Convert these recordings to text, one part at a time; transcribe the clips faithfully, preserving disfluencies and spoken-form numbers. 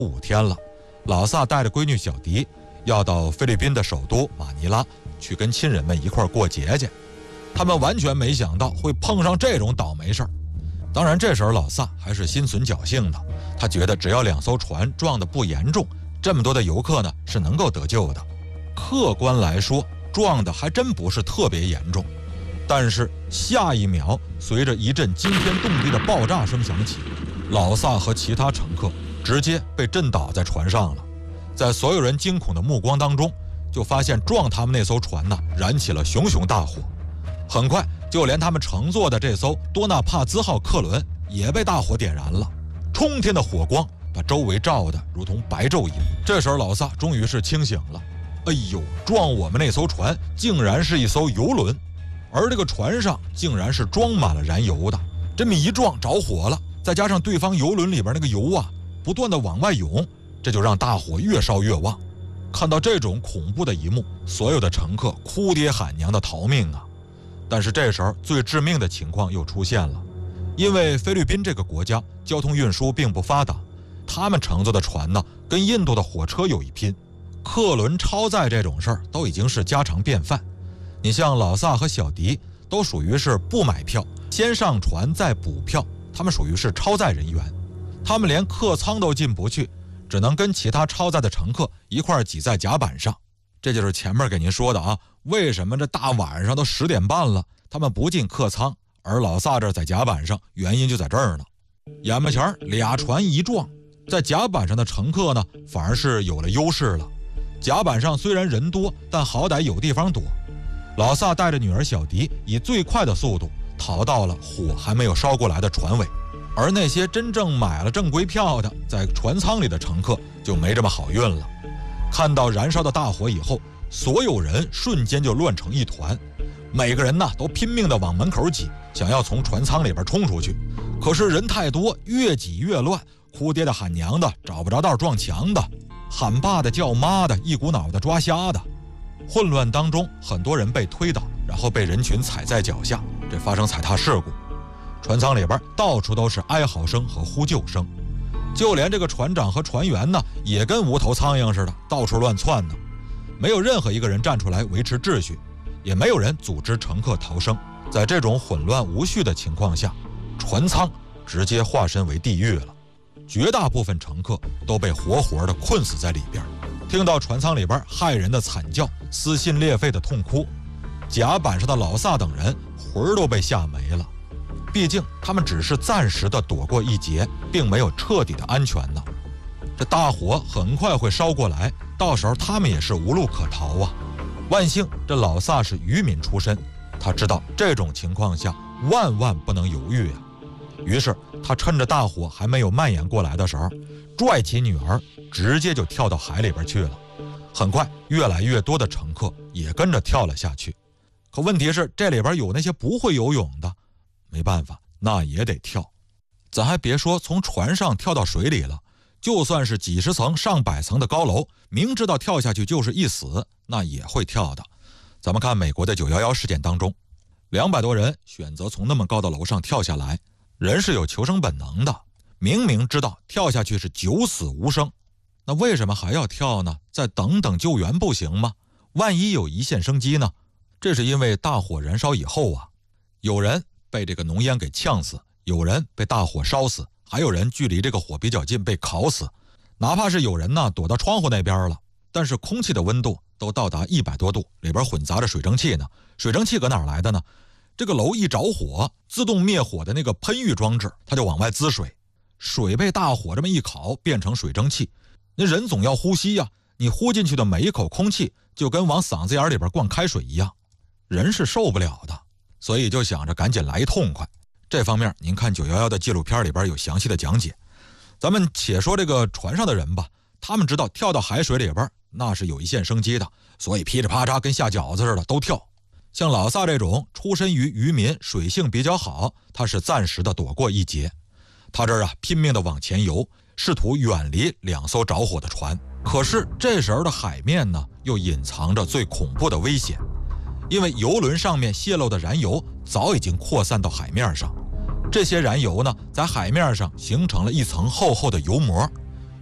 五天了，老萨带着闺女小迪要到菲律宾的首都马尼拉去跟亲人们一块过节去。他们完全没想到会碰上这种倒霉事儿。当然这时候老萨还是心存侥幸的，他觉得只要两艘船撞得不严重，这么多的游客呢是能够得救的。客观来说，撞的还真不是特别严重。但是下一秒，随着一阵惊天动地的爆炸声响起，老萨和其他乘客直接被震倒在船上了。在所有人惊恐的目光当中，就发现撞他们那艘船呢燃起了熊熊大火。很快就连他们乘坐的这艘多纳帕兹号客轮也被大火点燃了，冲天的火光把周围照得如同白昼一样。这时候老萨终于是清醒了，哎呦，撞我们那艘船竟然是一艘游轮，而这个船上竟然是装满了燃油的。这么一撞着火了，再加上对方游轮里边那个油啊不断的往外涌，这就让大火越烧越旺。看到这种恐怖的一幕，所有的乘客哭爹喊娘的逃命啊！但是这时候最致命的情况又出现了，因为菲律宾这个国家交通运输并不发达，他们乘坐的船呢跟印度的火车有一拼，客轮超载这种事儿都已经是家常便饭。你像老萨和小迪都属于是不买票，先上船再补票，他们属于是超载人员，他们连客舱都进不去，只能跟其他超载的乘客一块挤在甲板上。这就是前面给您说的啊，为什么这大晚上都十点半了，他们不进客舱，而老萨这在甲板上，原因就在这儿呢。眼巴前俩船一撞，在甲板上的乘客呢反而是有了优势了。甲板上虽然人多，但好歹有地方躲。老萨带着女儿小迪以最快的速度逃到了火还没有烧过来的船尾，而那些真正买了正规票的在船舱里的乘客就没这么好运了。看到燃烧的大火以后，所有人瞬间就乱成一团，每个人呢都拼命地往门口挤，想要从船舱里边冲出去。可是人太多，越挤越乱，哭爹的喊娘的，找不着道撞墙的，喊爸的叫妈的，一股脑的抓瞎的。混乱当中，很多人被推倒，然后被人群踩在脚下，这发生踩踏事故。船舱里边到处都是哀嚎声和呼救声，就连这个船长和船员呢也跟无头苍蝇似的到处乱窜呢，没有任何一个人站出来维持秩序，也没有人组织乘客逃生。在这种混乱无序的情况下，船舱直接化身为地狱了，绝大部分乘客都被活活的困死在里边。听到船舱里边骇人的惨叫，撕心裂肺的痛哭，甲板上的老萨等人魂儿都被吓没了。毕竟他们只是暂时的躲过一劫，并没有彻底的安全呢。这大火很快会烧过来，到时候他们也是无路可逃啊。万幸这老萨是渔民出身，他知道这种情况下万万不能犹豫啊。于是他趁着大火还没有蔓延过来的时候，拽起女儿直接就跳到海里边去了。很快越来越多的乘客也跟着跳了下去。可问题是这里边有那些不会游泳的，没办法，那也得跳。咱还别说从船上跳到水里了，就算是几十层上百层的高楼，明知道跳下去就是一死，那也会跳的。咱们看美国的九一一事件当中，两百多人选择从那么高的楼上跳下来，人是有求生本能的，明明知道跳下去是九死无生，那为什么还要跳呢？再等等救援不行吗？万一有一线生机呢？这是因为大火燃烧以后啊，有人被这个浓烟给呛死，有人被大火烧死，还有人距离这个火比较近被烤死。哪怕是有人呢躲到窗户那边了，但是空气的温度都到达一百多度，里边混杂着水蒸气呢。水蒸气搁哪儿来的呢？这个楼一着火，自动灭火的那个喷浴装置它就往外滋水，水被大火这么一烤变成水蒸气，那人总要呼吸呀、啊，你呼进去的每一口空气就跟往嗓子眼里边灌开水一样，人是受不了的，所以就想着赶紧来一痛快。这方面您看九一一的纪录片里边有详细的讲解。咱们且说这个船上的人吧，他们知道跳到海水里边那是有一线生机的，所以噼里啪嚓跟下饺子似的都跳。像老萨这种出身于渔民，水性比较好，他是暂时的躲过一劫。他这儿啊拼命的往前游，试图远离两艘着火的船。可是这时候的海面呢又隐藏着最恐怖的危险，因为油轮上面泄漏的燃油早已经扩散到海面上，这些燃油呢在海面上形成了一层厚厚的油膜，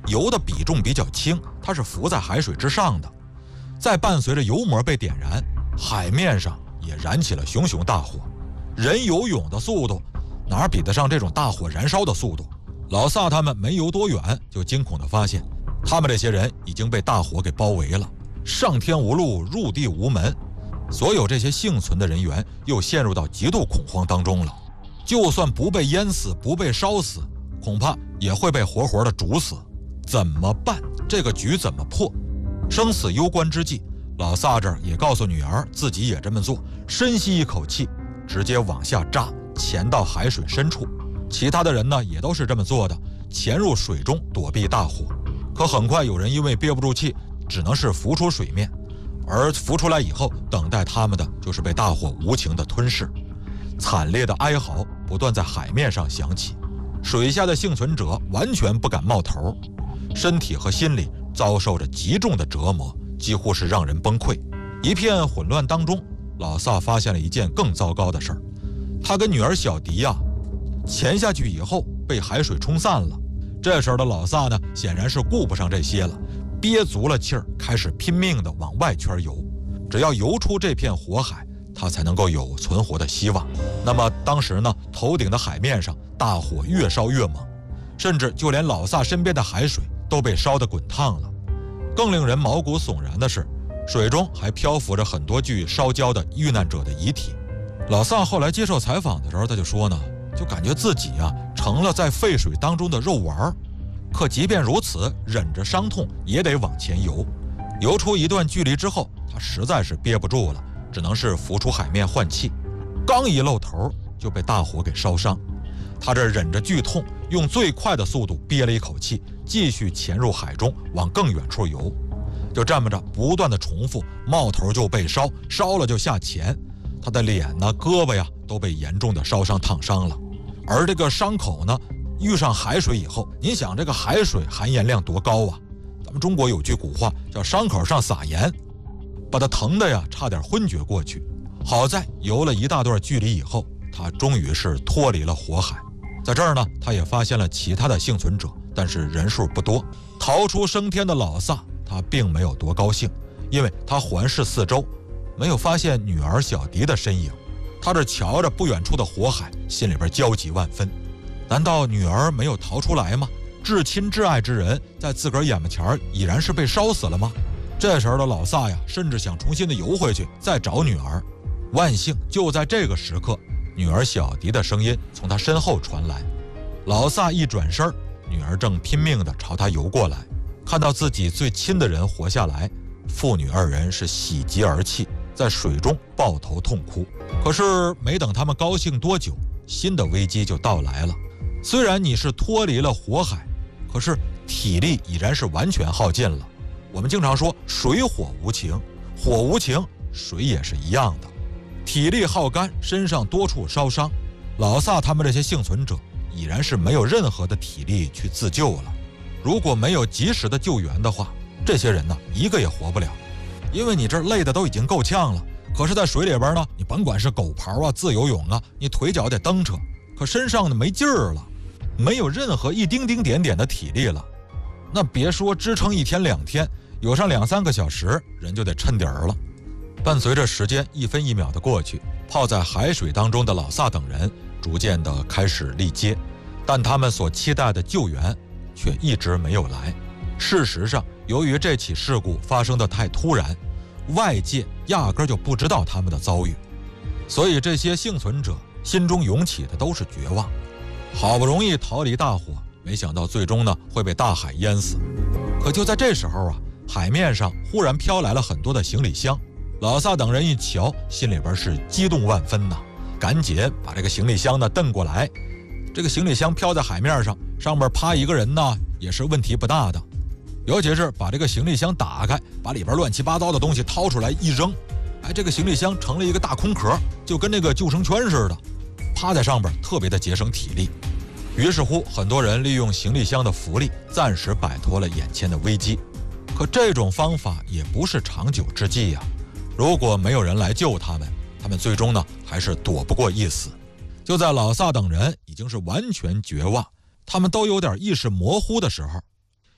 油的比重比较轻，它是浮在海水之上的。再伴随着油膜被点燃，海面上也燃起了熊熊大火。人游泳的速度哪比得上这种大火燃烧的速度？老萨他们没游多远，就惊恐地发现，他们这些人已经被大火给包围了，上天无路，入地无门。所有这些幸存的人员又陷入到极度恐慌当中了。就算不被淹死，不被烧死，恐怕也会被活活的煮死。怎么办？这个局怎么破？生死攸关之际，老萨这儿也告诉女儿自己也这么做，深吸一口气，直接往下扎，潜到海水深处。其他的人呢，也都是这么做的，潜入水中躲避大火。可很快有人因为憋不住气，只能是浮出水面。而浮出来以后，等待他们的就是被大火无情的吞噬。惨烈的哀嚎不断在海面上响起，水下的幸存者完全不敢冒头，身体和心理遭受着极重的折磨，几乎是让人崩溃。一片混乱当中，老萨发现了一件更糟糕的事儿，他跟女儿小迪呀、啊，潜下去以后被海水冲散了。这时候的老萨呢，显然是顾不上这些了，憋足了气儿，开始拼命地往外圈游。只要游出这片火海，他才能够有存活的希望。那么当时呢，头顶的海面上大火越烧越猛，甚至就连老萨身边的海水都被烧得滚烫了。更令人毛骨悚然的是，水中还漂浮着很多具烧焦的遇难者的遗体。老萨后来接受采访的时候，他就说呢，就感觉自己啊成了在沸水当中的肉丸。可即便如此，忍着伤痛也得往前游。游出一段距离之后，他实在是憋不住了，只能是浮出海面换气。刚一露头就被大火给烧伤，他这忍着剧痛，用最快的速度憋了一口气，继续潜入海中，往更远处游。就这么着不断的重复，冒头就被烧，烧了就下潜。他的脸呢、胳膊呀都被严重的烧伤烫伤了。而这个伤口呢，遇上海水以后，您想这个海水含盐量多高啊？咱们中国有句古话叫伤口上撒盐，把他疼的呀差点昏厥过去。好在游了一大段距离以后，他终于是脱离了火海。在这儿呢，他也发现了其他的幸存者，但是人数不多。逃出升天的老萨，他并没有多高兴，因为他环视四周，没有发现女儿小迪的身影。他这瞧着不远处的火海，心里边焦急万分。难道女儿没有逃出来吗？至亲至爱之人在自个儿眼巴前已然是被烧死了吗？这时候的老萨呀，甚至想重新的游回去再找女儿。万幸就在这个时刻，女儿小迪的声音从他身后传来。老萨一转身，女儿正拼命地朝他游过来。看到自己最亲的人活下来，父女二人是喜极而泣，在水中抱头痛哭。可是没等他们高兴多久，新的危机就到来了。虽然你是脱离了火海，可是体力已然是完全耗尽了。我们经常说水火无情，火无情，水也是一样的。体力耗干，身上多处烧伤，老萨他们这些幸存者已然是没有任何的体力去自救了。如果没有及时的救援的话，这些人呢一个也活不了。因为你这累的都已经够呛了，可是在水里边呢，你甭管是狗刨啊、自由泳啊，你腿脚得蹬扯，可身上呢没劲儿了，没有任何一丁丁点点的体力了。那别说支撑一天两天，有上两三个小时，人就得抻底儿了。伴随着时间一分一秒的过去，泡在海水当中的老萨等人逐渐的开始力竭，但他们所期待的救援却一直没有来。事实上，由于这起事故发生的太突然，外界压根就不知道他们的遭遇，所以这些幸存者心中涌起的都是绝望。好不容易逃离大火，没想到最终呢会被大海淹死。可就在这时候啊，海面上忽然飘来了很多的行李箱。老萨等人一瞧，心里边是激动万分呐，赶紧把这个行李箱呢蹬过来。这个行李箱飘在海面上，上面趴一个人呢也是问题不大的。尤其是把这个行李箱打开，把里边乱七八糟的东西掏出来一扔，哎，这个行李箱成了一个大空壳，就跟那个救生圈似的，趴在上边特别的节省体力。于是乎，很多人利用行李箱的浮力，暂时摆脱了眼前的危机。可这种方法也不是长久之计呀、啊。如果没有人来救他们，他们最终呢还是躲不过一死。就在老萨等人已经是完全绝望，他们都有点意识模糊的时候，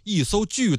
一艘巨